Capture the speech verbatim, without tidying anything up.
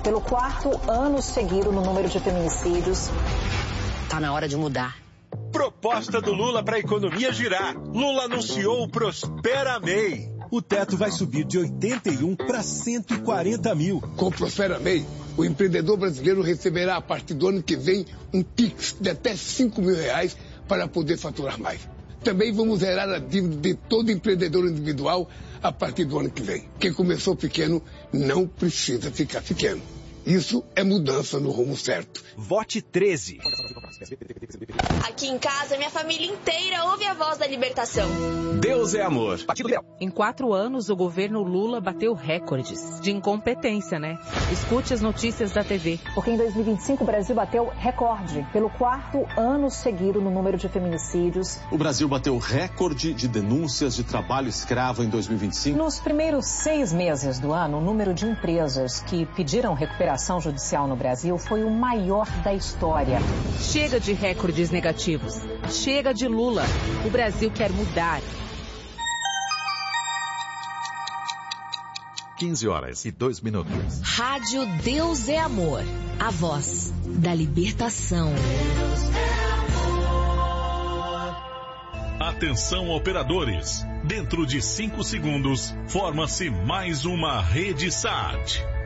pelo quarto ano seguido no número de feminicídios. Tá na hora de mudar. Proposta do Lula para a economia girar. Lula anunciou o Prospera M E I. O teto vai subir de oitenta e um para cento e quarenta mil. Com o Prospera M E I, o empreendedor brasileiro receberá a partir do ano que vem um Pix de até cinco mil reais para poder faturar mais. Também vamos zerar a dívida de todo empreendedor individual a partir do ano que vem. Quem começou pequeno não precisa ficar pequeno. Isso é mudança no rumo certo. Vote treze. Aqui em casa, minha família inteira ouve a voz da libertação. Deus é amor. Partido Ideal. Em quatro anos, o governo Lula bateu recordes de incompetência, né? Escute as notícias da T V. Porque em dois mil e vinte e cinco o Brasil bateu recorde pelo quarto ano seguido no número de feminicídios. O Brasil bateu recorde de denúncias de trabalho escravo em dois mil e vinte e cinco. Nos primeiros seis meses do ano, o número de empresas que pediram recuperação judicial no Brasil foi o maior da história. Chega de recordes negativos. Chega de Lula. O Brasil quer mudar. quinze horas e dois minutos. Rádio Deus é Amor. A voz da libertação. Atenção, operadores. Dentro de cinco segundos, forma-se mais uma rede S A T.